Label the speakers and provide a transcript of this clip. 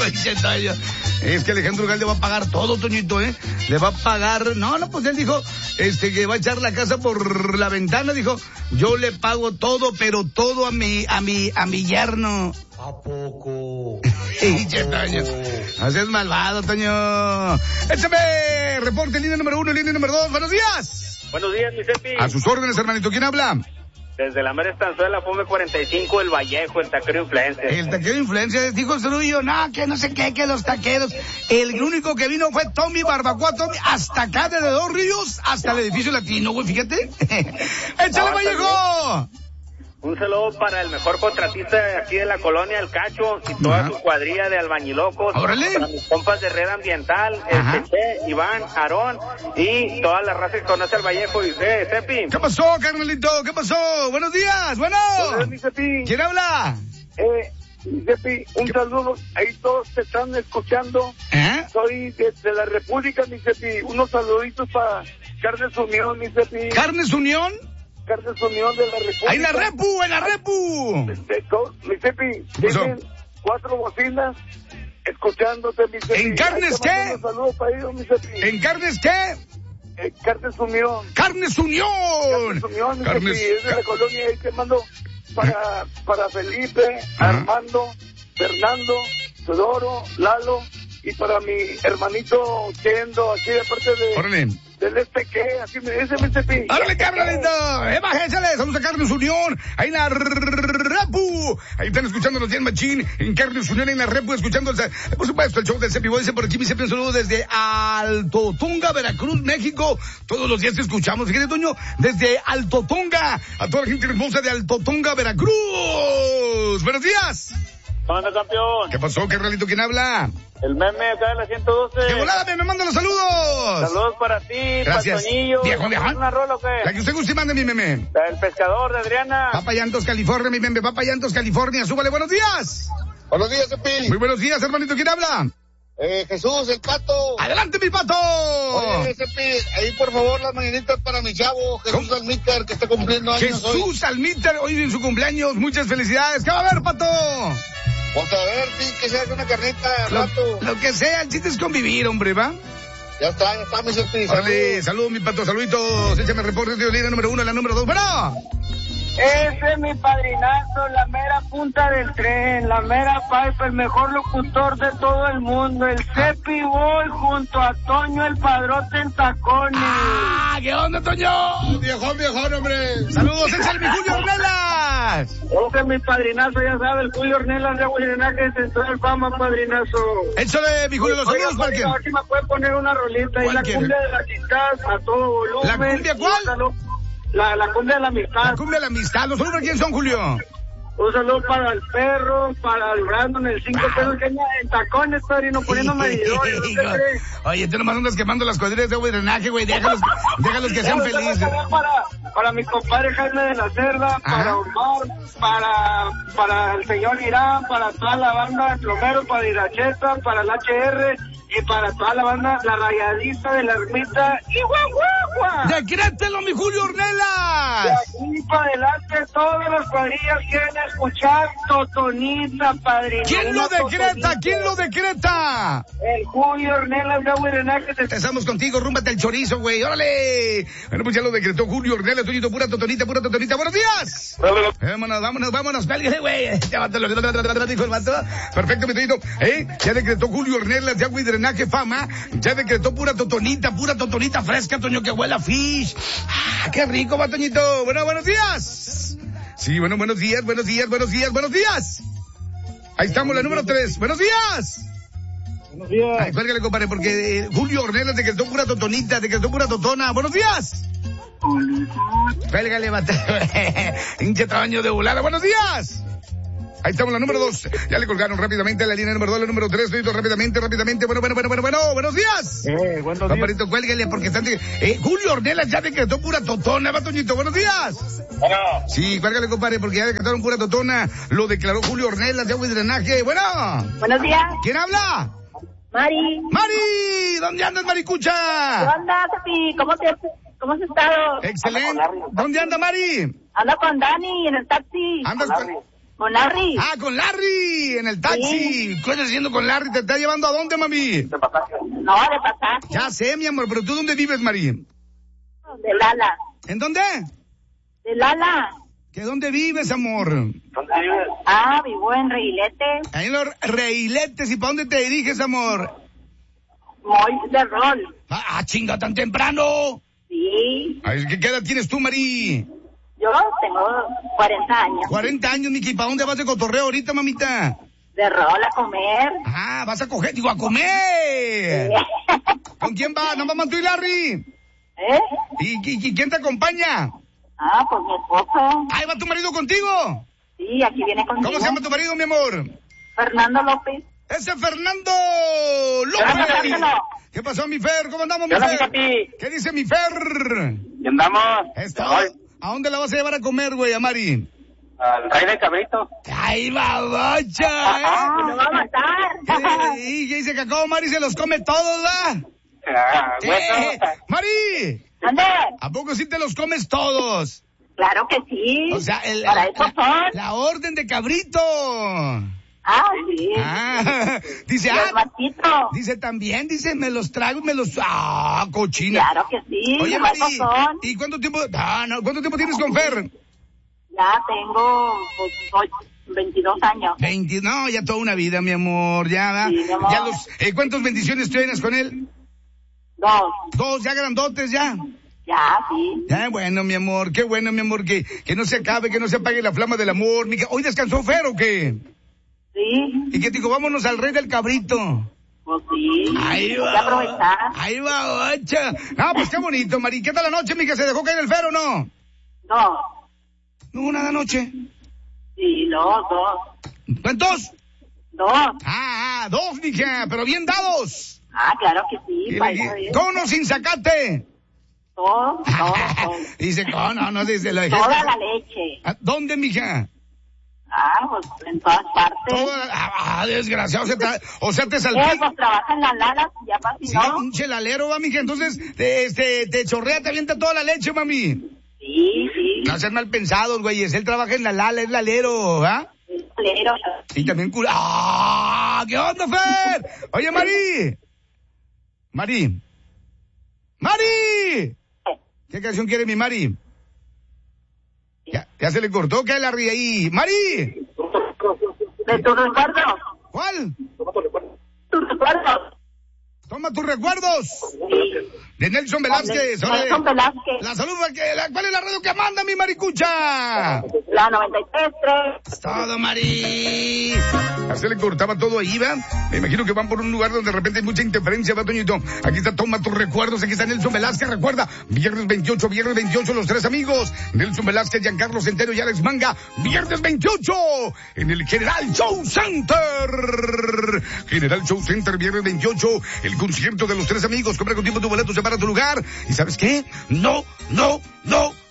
Speaker 1: dice Toño. Es que Alejandro Galde va a pagar todo, Toñito, ¿eh? Le va a pagar... No, pues él dijo, que va a echar la casa por la ventana, dijo, yo le pago todo, pero todo a mi yerno.
Speaker 2: ¿A poco?
Speaker 1: Dice Toño. No seas malvado, Toño. Échame, reporte, línea número 1, línea número 2, buenos días.
Speaker 3: Buenos días, mi Cepi.
Speaker 1: A sus órdenes, hermanito, ¿quién habla?
Speaker 3: Desde la mera estanzuela, Fome 45, El Vallejo, el taquero influencer.
Speaker 1: El taquero influencer, dijo el Cerullo, no, que no sé qué, que los taqueros. El único que vino fue Tommy Barbacoa, Tommy, hasta acá desde Dos Ríos, hasta el edificio latino, güey, fíjate. ¡Échale, Vallejo!
Speaker 3: Un saludo para el mejor contratista de aquí de la colonia, El Cacho, y toda su cuadrilla de albañilocos.
Speaker 1: ¡Órale!
Speaker 3: Para mis compas de Red Ambiental, Che, Iván, Aarón, y toda la raza que conoce al Vallejo y Cepi.
Speaker 1: ¿Qué pasó, carnalito? ¿Qué pasó? Buenos días, bueno.
Speaker 4: Hola, mi Cepi.
Speaker 1: ¿Quién habla?
Speaker 4: Cepi, un saludo, ahí todos te están escuchando. Soy de la República, mi Cepi. Unos saluditos para Carnes Unión, mi Cepi.
Speaker 1: ¿Carnes Unión?
Speaker 4: Carnes Unión de la República.
Speaker 1: ¡Ahí en la repu!
Speaker 4: Mi Cepi, tienen 4 bocinas escuchándote, mi Cepi.
Speaker 1: ¿En Carnes qué?
Speaker 4: Un saludo para ellos, mi Cepi.
Speaker 1: ¿En Carnes qué?
Speaker 4: Carnes Unión.
Speaker 1: ¡Carnes Unión!
Speaker 4: Carnes Unión, mi Cepi, es de la colonia. Ahí te mando para Felipe, Armando, Fernando, Teodoro, Lalo, y para mi hermanito Chendo, aquí de parte de...
Speaker 1: ¡Órale!
Speaker 4: Del que, así me dice mi Cepi.
Speaker 1: ¡Órale, carnalito! ¡Échale! ¡Saludos a Carnes Unión! ¡Ahí en la Repu! Ahí están escuchándonos bien, machín. En Carnes Unión, en la Repu, escuchando, por supuesto, el show del Cepi. Voy a decir por aquí, mi Cepi, un saludo desde Alto Tunga, Veracruz, México. Todos los días te escuchamos. Fíjate, Toño, desde Alto Tunga. A toda la gente hermosa de Alto Tunga, Veracruz. ¡Buenos días!
Speaker 3: ¡Manda, campeón!
Speaker 1: ¿Qué pasó, carnalito? ¿Quién habla?
Speaker 3: El meme acá de la 112.
Speaker 1: ¡De volada, me manda los saludos!
Speaker 3: Saludos para ti,
Speaker 1: gracias.
Speaker 3: Patonillo.
Speaker 1: ¿Viejo?
Speaker 3: ¿Una rola o qué?
Speaker 1: La que usted guste, mande mi meme.
Speaker 3: La del pescador de Adriana.
Speaker 1: Papayantos, California, mi meme. Papayantos, California. Súbale, buenos días.
Speaker 4: Buenos días, Cepi.
Speaker 1: Muy buenos días, hermanito. ¿Quién habla?
Speaker 4: Jesús, el Pato.
Speaker 1: ¡Adelante, mi Pato!
Speaker 4: Oye, Cepi, ahí por favor las mañanitas para mi chavo, Jesús Almícar, que está cumpliendo años hoy.
Speaker 1: Jesús Almícar, hoy en su cumpleaños. Muchas felicidades. ¿Qué va a haber, Pato?
Speaker 4: Vamos a ver, sí, que sea una carnita rato.
Speaker 1: Lo que sea, el chiste es convivir, hombre, ¿va?
Speaker 4: Ya está, mi Cepi.
Speaker 1: Vale, saludos, mi Pato, saluditos. Échame reporte de línea número 1, la número 2. ¡Bueno!
Speaker 5: Ese es mi padrinazo, la mera punta del tren, la mera pipe, el mejor locutor de todo el mundo, el Cepi Boy junto a Toño el Padrote en tacones.
Speaker 1: ¡Ah! ¿Qué onda, Toño?
Speaker 4: Viejón, hombre.
Speaker 1: Saludos, échale mi Julio Ornelas.
Speaker 5: Ese es mi padrinazo, ya sabe, el Julio Ornelas de Aguilenaje Central Fama, padrinazo.
Speaker 1: Échale, mi Julio, los saludos para quién.
Speaker 5: A ver si me puede poner una rolita y la cumbia de la amistad a todo volumen.
Speaker 1: ¿La cumbia cuál?
Speaker 5: La cumbia de la amistad.
Speaker 1: La cumbia de la amistad. ¿Los saludos para quién son, Julio?
Speaker 5: Un saludo para el perro, para el Brandon, el 5 pesos que anda en tacones, padrino, poniendo medidores. ¿No
Speaker 1: Oye, tú nomás andas quemando las cuadrillas de agua y drenaje, güey. Déjalos que sean felices.
Speaker 5: Para mi compadre Jaime de la Cerda, para Omar, para el señor Irán, para toda la banda de plomeros, para Iracheta, para el HR y para toda la banda, la rayadista de la ermita y guagua.
Speaker 1: ¡Decrételo, mi Julio Ornelas!
Speaker 5: De aquí para adelante, todas las cuadrillas quieren escuchar Totonita, padrino.
Speaker 1: ¿Quién lo decreta? ¿Quién lo decreta?
Speaker 5: El Julio Ornelas de Aguilenaje.
Speaker 1: Estamos contigo, rúmbate el chorizo, güey. ¡Órale! Bueno, pues ya lo decretó Julio Ornelas, Toñito, pura totonita. ¡Buenos días! Vámonos, pélgale, güey. Dijo el vato. Perfecto, mi Toñito. Ya decretó Julio Ornelas de Agua y Drenaje Fama. Ya decretó pura totonita fresca, Toño, que huele a fish. ¡Ah, qué rico, va, Toñito! Bueno, buenos días. Sí, bueno, buenos días. Ahí estamos, la número 3. ¡Buenos días!
Speaker 4: Buenos días.
Speaker 1: Ay, cuélgale, compadre, porque Julio Ornelas decretó pura totonita, decretó pura totona. ¡Buenos días! Cuélgale, bate. Hinche tamaño de volada. ¡Buenos días! Ahí estamos, la número 2. Ya le colgaron rápidamente a la línea número 2, la número 3. Rápidamente. Bueno. Buenos días.
Speaker 4: Buenos días.
Speaker 1: Compadrito, cuélgale, porque están... Julio Ornelas ya decretó pura totona, va, Toñito. Buenos días.
Speaker 4: Bueno.
Speaker 1: Sí, cuélgale, compadre, porque ya decretaron pura totona. Lo declaró Julio Ornelas de Agua y Drenaje. Bueno.
Speaker 6: Buenos días.
Speaker 1: ¿Quién habla?
Speaker 6: Mari.
Speaker 1: ¿Dónde andas, Maricucha?
Speaker 6: ¿Qué onda, Cepi? ¿Cómo has estado?
Speaker 1: Excelente. ¿Dónde anda, Mari?
Speaker 6: Ando con Dani en el taxi.
Speaker 1: ¿Andas
Speaker 6: ¿Con Larry?
Speaker 1: Ah, con Larry, en el taxi.
Speaker 6: Sí.
Speaker 1: ¿Qué estás haciendo con Larry? ¿Te está llevando a dónde, mami?
Speaker 6: No, de pasaje.
Speaker 1: Ya sé, mi amor, pero ¿tú dónde vives, Mari?
Speaker 6: De Lala.
Speaker 1: ¿En dónde?
Speaker 6: De Lala.
Speaker 1: ¿Que dónde vives, amor?
Speaker 6: Ah, vivo en Reiletes.
Speaker 1: Ahí en los Reiletes. ¿Y para dónde te diriges, amor?
Speaker 6: Muy de rol.
Speaker 1: Ah, chinga, tan temprano.
Speaker 6: Sí.
Speaker 1: Ay, ¿qué edad tienes tú, Mari?
Speaker 6: Yo tengo 40 años.
Speaker 1: 40 años, Miki. ¿Para dónde vas de cotorreo ahorita, mamita?
Speaker 6: De rol a comer.
Speaker 1: Ah, vas a coger, digo, a comer. ¿Con quién vas? ¿No mamá tú y Larry?
Speaker 6: ¿Eh?
Speaker 1: ¿Y quién te acompaña?
Speaker 6: Ah, pues mi esposo.
Speaker 1: Ahí va tu marido contigo.
Speaker 6: Sí, aquí viene conmigo.
Speaker 1: ¿Cómo se llama tu marido, mi amor?
Speaker 6: Fernando López.
Speaker 1: ¡Ese Fernando
Speaker 6: Hola,
Speaker 1: López!
Speaker 6: Fernando.
Speaker 1: ¿Qué pasó, mi Fer? ¿Cómo andamos, mi
Speaker 5: Hola,
Speaker 1: Fer?
Speaker 5: papi.
Speaker 1: ¿Qué dice mi Fer?
Speaker 5: ¿Y andamos?
Speaker 1: Esto, ¿a dónde la vas a llevar a comer, güey, a Mari?
Speaker 5: Al rey del cabrito.
Speaker 1: ¡Ay, babocha!
Speaker 6: Me va a matar.
Speaker 1: ¿Qué dice que acabo Mari se los come todos, ¿va?
Speaker 5: Bueno.
Speaker 1: ¡Mari!
Speaker 6: ¿Dónde?
Speaker 1: ¿A poco sí te los comes todos?
Speaker 6: Claro que sí.
Speaker 1: O sea,
Speaker 6: para eso son.
Speaker 1: la orden de cabrito.
Speaker 6: Ah, sí.
Speaker 1: Ah, dice,
Speaker 6: Los matitos.
Speaker 1: dice también, dice, me los trago y me los... ¡Ah, cochina!
Speaker 6: Claro que sí.
Speaker 1: Oye,
Speaker 6: para
Speaker 1: Mari,
Speaker 6: eso son.
Speaker 1: ¿y cuánto tiempo... ¿cuánto tiempo tienes con Fer?
Speaker 6: Ya tengo, pues, soy 22 años.
Speaker 1: 20, no, ya toda una vida, mi amor, ya, ¿verdad?
Speaker 6: Sí, mi amor.
Speaker 1: Ya ¿cuántas bendiciones tienes con él?
Speaker 6: 2.
Speaker 1: 2, ya grandotes, ya.
Speaker 6: Ya, sí.
Speaker 1: Ya, bueno, mi amor, qué bueno, mi amor, que no se acabe, que no se apague la flama del amor. ¿Hoy descansó Fer o qué?
Speaker 6: Sí.
Speaker 1: Y que digo, vámonos al rey del cabrito.
Speaker 6: Pues sí.
Speaker 1: Ahí
Speaker 6: Hay que
Speaker 1: va.
Speaker 6: aprovechar.
Speaker 1: Ahí va, ocha. Ah, pues qué bonito, Mari. ¿Qué tal la noche, mija? ¿Se dejó caer el Fer o no?
Speaker 6: No.
Speaker 1: No hubo nada anoche.
Speaker 6: Sí, 2.
Speaker 1: ¿Cuántos?
Speaker 6: 2.
Speaker 1: 2, mija, pero bien dados.
Speaker 6: Ah, claro que sí. Para eso es.
Speaker 1: ¿Con o sin zacate?
Speaker 6: Todo.
Speaker 1: Dice, no, dice la
Speaker 6: Toda la leche.
Speaker 1: ¿Dónde, mija?
Speaker 6: Ah, pues en todas partes.
Speaker 1: Desgraciado, o sea, te salpica.
Speaker 6: Pues trabaja en las lalas, ya casi
Speaker 1: Sí,
Speaker 6: no.
Speaker 1: un chelalero, va, mija, entonces, te chorrea, te avienta toda la leche, mami.
Speaker 6: Sí.
Speaker 1: No sean mal pensados, güeyes, él trabaja en la lala, es lalero, ¿ah?
Speaker 6: Lalero.
Speaker 1: Y también ¿qué onda, Fer? Oye, Mari. ¿Qué canción quiere mi Mari? Ya se le cortó, ¿qué la ríe ahí? ¡Mari!
Speaker 6: ¿De tu recuerdo?
Speaker 1: ¿Cuál?
Speaker 6: ¿Tu recuerdo?
Speaker 1: Toma tus recuerdos.
Speaker 6: Sí.
Speaker 1: De Nelson Velázquez.
Speaker 6: Nelson Velázquez.
Speaker 1: La salud, ¿cuál es la radio que manda mi maricucha?
Speaker 6: La 93.3.
Speaker 1: Es todo, Mari. Ya se le cortaba todo ahí, ¿va? Me imagino que van por un lugar donde de repente hay mucha interferencia, ¿va, Toñito? Aquí está, toma tus recuerdos, aquí está Nelson Velázquez, recuerda, viernes 28, los tres amigos, Nelson Velázquez, Giancarlo Centeno y Alex Manga, viernes 28, en el General Show Center. General Show Center, viernes 28, el concierto de los tres amigos, compra con tiempo tu boleto, separa tu lugar, y ¿sabes qué? No